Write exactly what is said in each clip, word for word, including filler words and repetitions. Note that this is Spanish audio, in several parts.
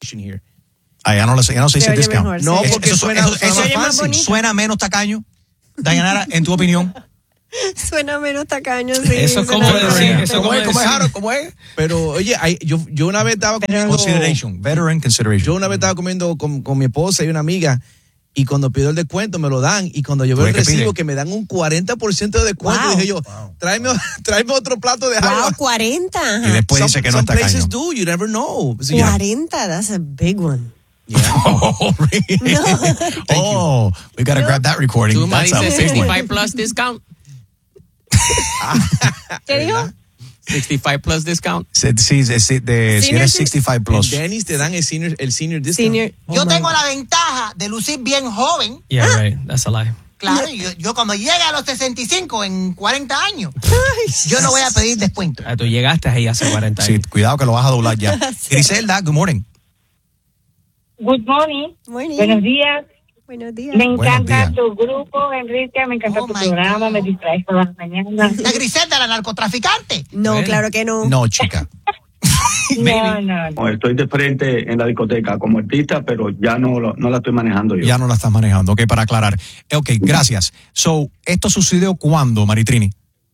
here. Ah, ya no, lo sé, ya no se dice discount. Mejor, no, sí. porque eso, suena, eso, suena eso, más eso fácil. suena menos tacaño. Dayanara, en tu opinión. Suena menos tacaño, sí. Eso es como suena decir, menos. eso ¿Cómo como es? ¿Cómo es, decir. Harold? ¿Cómo es? Pero, oye, hay- yo, yo una vez estaba comiendo... Consideration, veteran consideration. Yo una vez estaba comiendo con, con mi esposa y una amiga, y cuando pido el descuento me lo dan, y cuando yo ¿Tú veo el ves qué recibo pide? que me dan un cuarenta por ciento de descuento, Wow. dije yo, tráeme, tráeme otro plato de Wow, Harold. cuarenta. Y Ajá. después Some- dice que no some es places tacaño. do, you never know. So, yeah. cuarenta, that's a big one. Oh, really? Oh, we gotta grab that recording. Tú, That's Mari, a dice big one. sixty-five plus discount. ¿Qué dijo? sixty-five plus discount. Sí, sí, sí, de, si Senior eres ci- sesenta y cinco En plus. Denny's te dan el senior, el senior discount. Senior. Yo Oh my tengo God. la ventaja de lucir bien joven. Yeah, right. That's a lie. Claro, yo, yo cuando llegue a los sesenta y cinco en cuarenta años, yo no voy a pedir descuento. Ah, tú llegaste ahí hace cuarenta Sí, años. cuidado que lo vas a doblar ya. Griselda, good morning. Good morning. Morning. Buenos días. Buenos días. Me Buenos encanta días. tu grupo, Enrique. Me encanta Oh, tu my programa. God. Me distraes todas las mañanas. La Griselda, la narcotraficante. No, Bueno. claro que no. No, chica. No, no, no. No, estoy de frente en la discoteca como artista, pero ya no, lo- no la estoy manejando yo. Ya no la estás manejando, ok, para aclarar. Ok, gracias. So, ¿esto sucedió cuándo, Maritrini?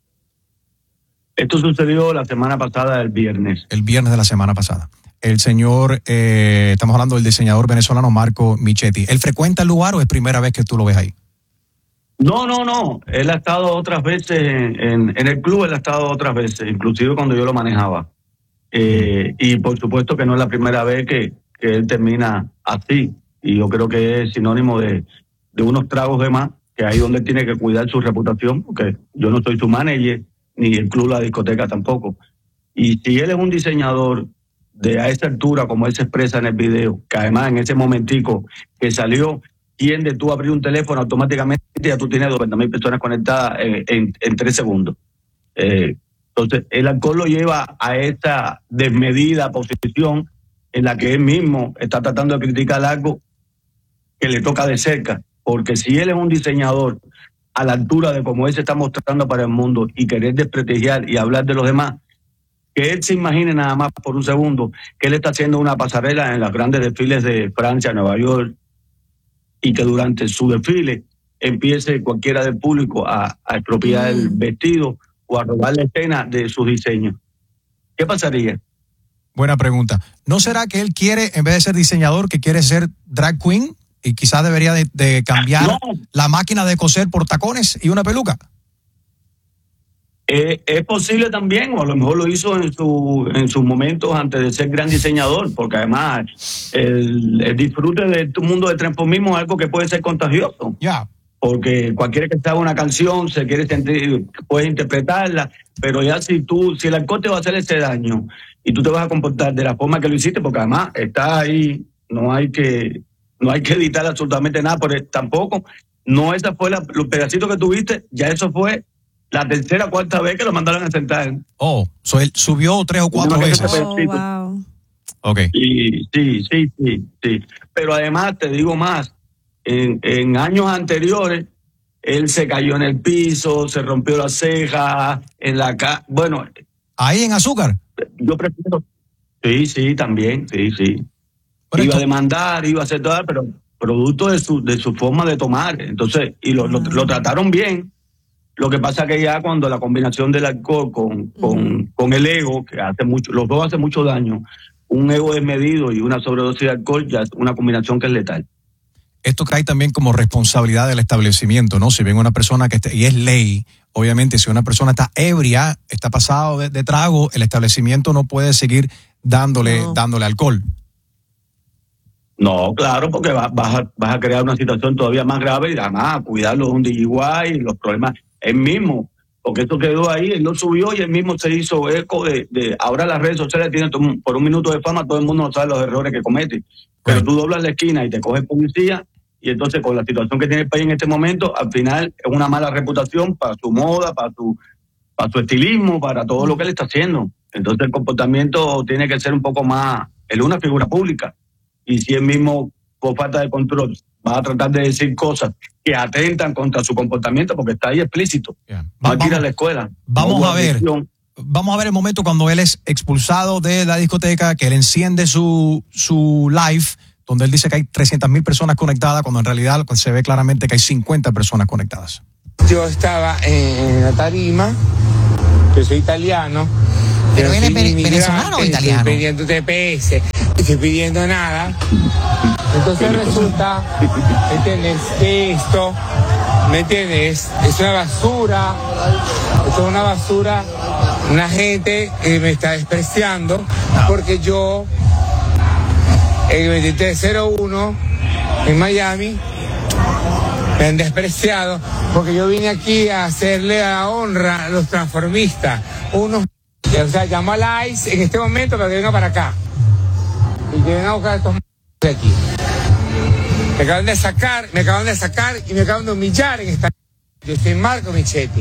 Esto sucedió la semana pasada, el viernes. El viernes de la semana pasada. El señor, eh, estamos hablando del diseñador venezolano Marco Michetti. ¿Él frecuenta el lugar o es primera vez que tú lo ves ahí? No, no, no. Él ha estado otras veces en, en, en el club, él ha estado otras veces, inclusive cuando yo lo manejaba. Eh, y por supuesto que no es la primera vez que, que él termina así. Y yo creo que es sinónimo de, de unos tragos de más, que ahí donde él tiene que cuidar su reputación, porque yo no soy su manager, ni el club, la discoteca tampoco. Y si él es un diseñador de a esa altura, como él se expresa en el video, que además en ese momentico que salió, tiende tú a abrir un teléfono automáticamente, ya tú tienes noventa mil personas conectadas en, en, en tres segundos. Eh, entonces, el alcohol lo lleva a esta desmedida posición en la que él mismo está tratando de criticar algo que le toca de cerca, porque si él es un diseñador a la altura de como él se está mostrando para el mundo y querer desprestigiar y hablar de los demás, que él se imagine nada más por un segundo que él está haciendo una pasarela en los grandes desfiles de Francia, Nueva York, y que durante su desfile empiece cualquiera del público a, a expropiar el vestido o a robar la escena de sus diseños. ¿Qué pasaría? Buena pregunta. ¿No será que él quiere, en vez de ser diseñador, que quiere ser drag queen? Y quizás debería de, de cambiar No. la máquina de coser por tacones y una peluca. Eh, es posible también, o a lo mejor lo hizo en su en sus momentos antes de ser gran diseñador, porque además el, el disfrute del mundo del transformismo es algo que puede ser contagioso, Ya. porque cualquiera que sabe una canción se quiere sentir, puede interpretarla, pero ya si tú, si el alcohol te va a hacer ese daño y tú te vas a comportar de la forma que lo hiciste, porque además está ahí, no hay que no hay que editar absolutamente nada, pero tampoco, no esa fue la, los pedacitos que tuviste, ya eso fue la tercera o cuarta vez que lo mandaron a sentar. Oh, so él subió tres o cuatro No, que veces. se- Oh, wow. Ok. Sí, sí, sí, sí, sí. Pero además, te digo más, en, en años anteriores, él se cayó en el piso, se rompió la ceja, en la ca... Bueno, Ahí en Azúcar. yo prefiero... Sí, sí, también, sí, sí. Pero iba esto- a demandar, iba a hacer todo, pero producto de su, de su forma de tomar. Entonces, y lo, lo, lo trataron bien. Lo que pasa que ya cuando la combinación del alcohol con, con, con el ego, que hace mucho, los dos hacen mucho daño, un ego desmedido y una sobredosis de alcohol, ya es una combinación que es letal. Esto cae también como responsabilidad del establecimiento, ¿no? Si ven una persona que esté, y es ley, obviamente, si una persona está ebria, está pasado de, de trago, el establecimiento no puede seguir dándole, No. dándole alcohol. No, claro, porque va- vas, a, vas a crear una situación todavía más grave y además cuidarlo de un D J y los problemas él mismo, porque esto quedó ahí, él lo subió y él mismo se hizo eco de, de ahora las redes sociales tienen todo- por un minuto de fama, todo el mundo sabe los errores que comete, pero tú doblas la esquina y te coge policía y entonces con la situación que tiene el país en este momento, al final es una mala reputación para su moda, para su, para su estilismo, para todo lo que él está haciendo. Entonces el comportamiento tiene que ser un poco más, él es una figura pública. Y si él mismo, por falta de control, va a tratar de decir cosas que atentan contra su comportamiento, porque está ahí explícito. Yeah. Va a ir a Vamos, la escuela. vamos No hubo a ver. admisión. vamos a ver el momento cuando él es expulsado de la discoteca, que él enciende su, su live, donde él dice que hay trescientas mil personas conectadas, cuando en realidad se ve claramente que hay cincuenta personas conectadas. Yo estaba en la tarima, yo soy italiano. ¿Pero yo él es soy vene- inmigrante, venezolano o italiano? Estoy pidiendo T P S, no estoy pidiendo nada. Entonces resulta, ¿me entiendes? Que esto, ¿me entiendes? Es una basura, esto es una basura. Una gente que me está despreciando porque yo, el veintitrés cero uno en Miami, me han despreciado porque yo vine aquí a hacerle la honra a los transformistas. Unos, o sea, llamo a la ICE en este momento para que venga para acá y que vengan a buscar a estos de aquí. Me acaban de sacar, me acaban de sacar y me acaban de humillar en esta. Yo soy Marco Michetti.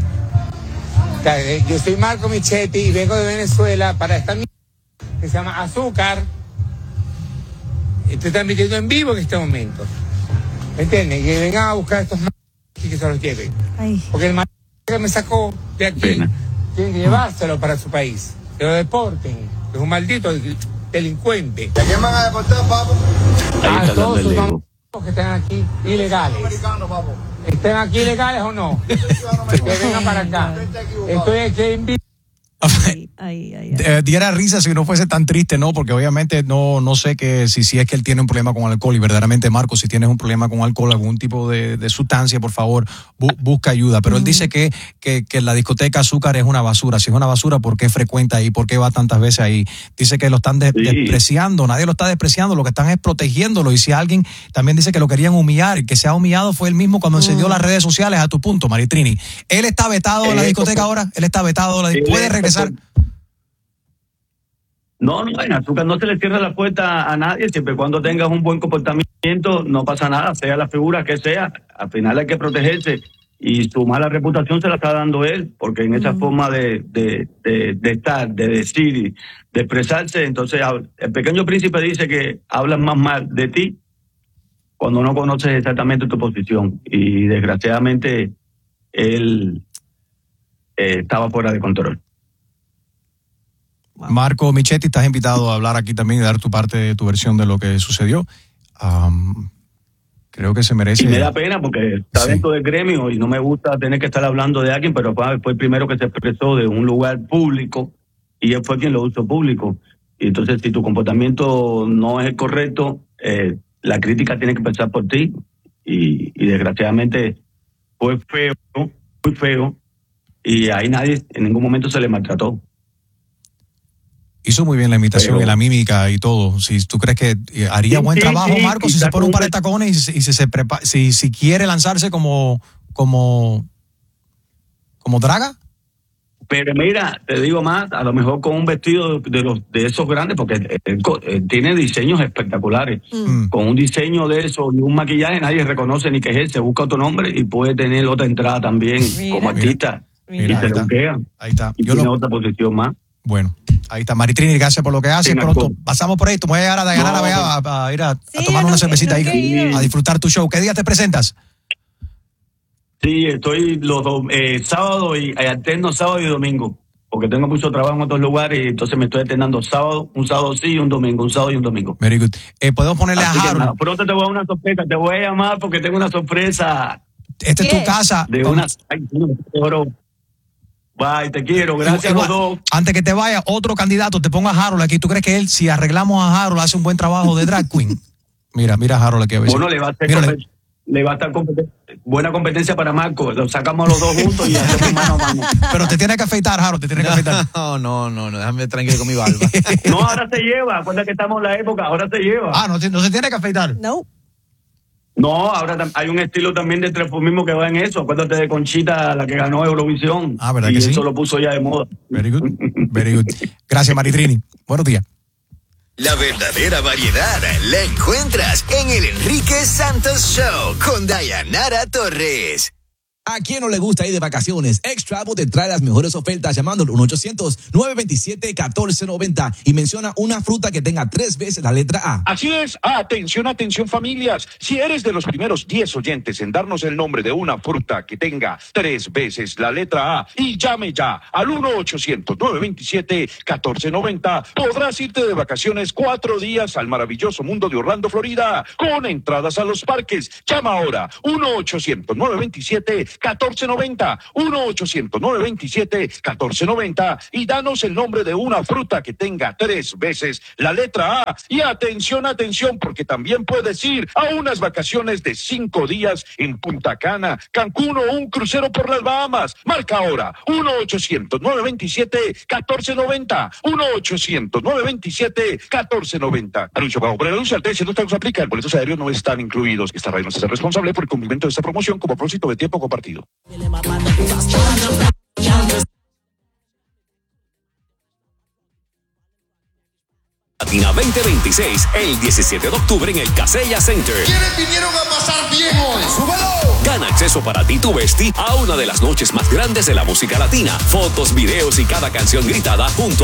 Yo soy Marco Michetti y vengo de Venezuela para esta mierda que se llama Azúcar. Estoy transmitiendo en vivo en este momento. ¿Me entienden? Que vengan a buscar a estos m****** y que se los lleven. Ay. Porque el m***** que me sacó de aquí Pena. tienen que llevárselo para su país. Que lo deporten. Es un maldito delincuente. ¿A quién van a deportar, papo? Ahí A está todos dando sus el m***** que están aquí ilegales. Americano, papo. ¿Estén aquí ilegales o no? Que vengan para acá. Estoy aquí en vivo. Ay, ay, ay, ay. Eh, diera risa si no fuese tan triste, ¿no? Porque obviamente no, no sé que si, si es que él tiene un problema con alcohol, y verdaderamente, Marco, si tienes un problema con alcohol, algún tipo de, de sustancia, por favor, bu- busca ayuda. Pero él dice que, que, que la discoteca Azúcar es una basura. Si es una basura, ¿por qué frecuenta ahí? ¿Por qué va tantas veces ahí? Dice que lo están de- Sí. despreciando, nadie lo está despreciando, lo que están es protegiéndolo. Y si alguien también dice que lo querían humillar, y que se ha humillado fue él mismo cuando encendió las redes sociales, a tu punto, Maritrini. ¿Él está vetado en la Eh, discoteca pues, ahora? ¿Él está vetado? de la- él ¿Puede es- regresar? No, no, en Azúcar no se le cierra la puerta a nadie, siempre y cuando tengas un buen comportamiento, no pasa nada, sea la figura que sea, al final hay que protegerse y su mala reputación se la está dando él, porque en esa forma de, de, de, de estar, de decir y de expresarse, entonces el Pequeño Príncipe dice que hablan más mal de ti cuando no conoces exactamente tu posición y desgraciadamente él eh, estaba fuera de control. Marco Michetti, estás invitado a hablar aquí también y dar tu parte de tu versión de lo que sucedió. Um, creo que se merece. Y me da pena porque está Sí. dentro del gremio y no me gusta tener que estar hablando de alguien, pero fue, fue el primero que se expresó de un lugar público y él fue quien lo hizo público. Y entonces, si tu comportamiento no es el correcto, eh, la crítica tiene que empezar por ti. Y, y desgraciadamente fue feo, muy feo, y ahí nadie en ningún momento se le maltrató. Hizo muy bien la imitación Pero- y la mímica y todo. Si tú crees que eh, haría Sí, buen sí, trabajo, sí, Marco, si quizás se pone un con par de un- tacones y, si, y si se prepa- si, si quiere lanzarse como, como, como draga. Pero mira, te digo más, a lo mejor con un vestido de los de esos grandes, porque él, él co- él tiene diseños espectaculares. Mm. Con un diseño de eso y un maquillaje nadie reconoce ni que es él, se busca otro nombre y puede tener otra entrada también Mira. como artista. Mira, y ahí se está. luquea. Ahí está. Y Yo tiene lo- otra posición más. bueno, ahí está. Maritrini, gracias por lo que haces. Sí, Pronto Marco. pasamos por ahí. Tú me voy a llegar a ganar No, a, a, a ir a, a Sí, tomar no una que- cervecita no que ahí, he ido. a disfrutar tu show. ¿Qué día te presentas? Sí, estoy los dos, eh, sábado y eh, alterno sábado y domingo, porque tengo mucho trabajo en otros lugares y entonces me estoy alternando sábado, un sábado sí y un domingo, un sábado y un domingo. Very good. Eh, Podemos ponerle a Así que nada, Harold. pronto te voy a dar una sorpresa, te voy a llamar porque tengo una sorpresa Esta es tu ¿Qué? casa. de una... Ay, no, oro. Bye, te quiero, gracias a Igual, los dos. antes que te vaya, otro candidato, te ponga a Harold aquí. ¿Tú crees que él, si arreglamos a Harold, hace un buen trabajo de drag queen? Mira, mira a Harold aquí a ver si- Bueno, le va a hacer Mírale. compet- le va a estar competen- buena competencia para Marco. Lo sacamos los dos juntos y hacemos mano a mano. Pero te tiene que afeitar, Harold, te tiene que afeitar. No, no, no, no, déjame tranquilo con mi barba. No, ahora se lleva. Acuérdate que estamos en la época, ahora se lleva. Ah, no, te- no se tiene que afeitar. No. No, ahora tam- hay un estilo también de transformismo que va en eso. Acuérdate de Conchita, la que ganó Eurovisión. Ah, ¿verdad y que sí? eso lo puso ya de moda. Very good, very good. Gracias, Maritrini. Buenos días. La verdadera variedad la encuentras en el Enrique Santos Show con Dayanara Torres. ¿A quién no le gusta ir de vacaciones? X-Travel te trae las mejores ofertas llamando al uno ochocientos, nueve veintisiete, catorce noventa y menciona una fruta que tenga tres veces la letra A. Así es. Atención, atención familias. Si eres de los primeros diez oyentes en darnos el nombre de una fruta que tenga tres veces la letra A y llame ya al uno ochocientos, nueve veintisiete, catorce noventa, podrás irte de vacaciones cuatro días al maravilloso mundo de Orlando, Florida, con entradas a los parques. Llama ahora uno ochocientos, nueve veintisiete, catorce noventa, uno ochocientos, nueve veintisiete, catorce noventa y danos el nombre de una fruta que tenga tres veces la letra A. Y atención, atención, porque también puedes ir a unas vacaciones de cinco días en Punta Cana, Cancún o un crucero por las Bahamas. Marca ahora uno ochocientos, nueve veintisiete, catorce noventa, uno ochocientos, nueve veintisiete, catorce noventa. Anuncio pago por el anuncio, al ciertos tagos aplican, boletos aéreos no están incluidos. Esta radio no se hace responsable por el cumplimiento de esta promoción como propósito de tiempo compartido. Latina veinte veintiséis, el diecisiete de octubre en el Casella Center. ¿Quiénes vinieron a pasar bien hoy? ¡Súbelo! Gana acceso para ti y tu bestie a una de las noches más grandes de la música latina. Fotos, videos y cada canción gritada junto a